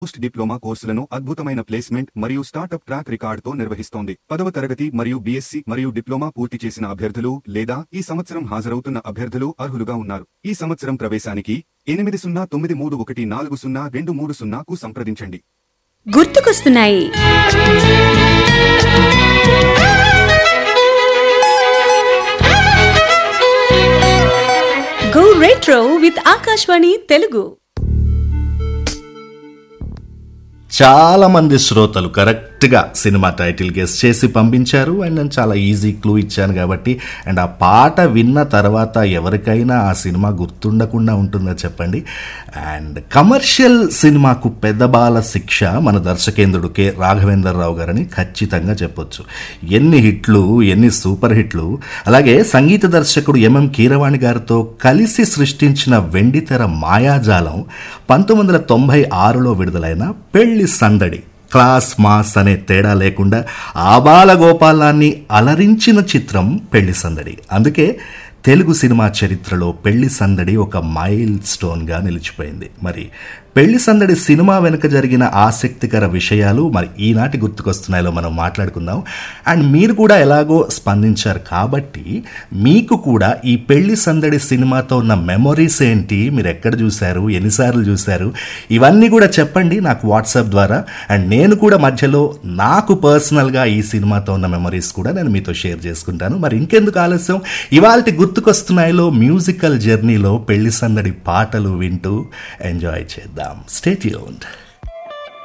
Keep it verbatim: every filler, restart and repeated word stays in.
Post diploma కోర్సులను అద్భుతమైన placement మరియు స్టార్టప్ ట్రాక్ రికార్డుతో నిర్వహిస్తోంది. పదవ తరగతి మరియు బీఎస్సీ మరియు డిప్లొమా పూర్తి చేసిన అభ్యర్థులు లేదా ఈ సంవత్సరం హాజరవుతున్న అభ్యర్థులు అర్హులుగా ఉన్నారు. ఈ సంవత్సరం ప్రవేశానికి ఎనిమిది సున్నా తొమ్మిది మూడు ఒకటి నాలుగు సున్నా రెండు మూడు సున్నాకు సంప్రదించండి. గుర్తుకొస్తున్నాయి. Go retro with Akashvani Telugu. చాలా మంది శ్రోతలు కరెక్ట్గా సినిమా టైటిల్ గెస్ చేసి పంపించారు. అండ్ నేను చాలా ఈజీ క్లూ ఇచ్చాను కాబట్టి, అండ్ ఆ పాట విన్న తర్వాత ఎవరికైనా ఆ సినిమా గుర్తుండకుండా ఉంటుందో చెప్పండి. అండ్ కమర్షియల్ సినిమాకు పెద్ద బాల శిక్ష మన దర్శకేంద్రుడు కె రాఘవేంద్రరావు గారని ఖచ్చితంగా చెప్పొచ్చు. ఎన్ని హిట్లు, ఎన్ని సూపర్ హిట్లు. అలాగే సంగీత దర్శకుడు ఎంఎం కీరవాణి గారితో కలిసి సృష్టించిన వెండితెర మాయాజాలం పంతొమ్మిది వందల తొంభై ఆరులో విడుదలైన పెళ్లి సందడి. క్లాస్ మాస్ అనే తేడా లేకుండా ఆబాల గోపాలాన్ని అలరించిన చిత్రం పెళ్లి సందడి. అందుకే తెలుగు సినిమా చరిత్రలో పెళ్లి సందడి ఒక మైల్ స్టోన్గా నిలిచిపోయింది. మరి పెళ్లి సందడి సినిమా వెనుక జరిగిన ఆసక్తికర విషయాలు మరి ఈనాటి గుర్తుకొస్తున్నాయిలో మనం మాట్లాడుకుందాం. అండ్ మీరు కూడా ఎలాగో స్పందించారు కాబట్టి మీకు కూడా ఈ పెళ్లి సందడి సినిమాతో ఉన్న మెమొరీస్ ఏంటి, మీరు ఎక్కడ చూశారు, ఎన్నిసార్లు చూశారు, ఇవన్నీ కూడా చెప్పండి నాకు వాట్సాప్ ద్వారా. అండ్ నేను కూడా మధ్యలో నాకు పర్సనల్గా ఈ సినిమాతో ఉన్న మెమొరీస్ కూడా నేను మీతో షేర్ చేసుకుంటాను. మరి ఇంకెందుకు ఆలస్యం, ఇవాల్టి గుర్తుకొస్తున్నాయిలో మ్యూజికల్ జర్నీలో పెళ్లి సందడి పాటలు వింటూ ఎంజాయ్ చేద్దాం. Stay tuned.